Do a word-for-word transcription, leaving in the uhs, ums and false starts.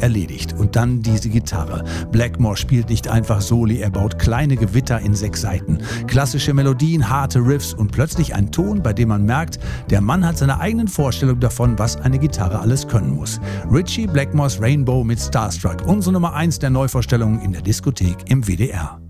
erledigt. Und dann diese Gitarre. Blackmore spielt nicht einfach Soli, er baut kleine Gewitter in sechs Seiten. Klassische Melodien, harte Riffs und plötzlich ein Ton, bei dem man merkt, der Mann hat seine eigenen Vorstellungen davon, was eine Gitarre alles können muss. Ritchie Blackmores Rainbow mit Starstruck, unsere Nummer eins der Neuvorstellungen in der Diskothek im W D R.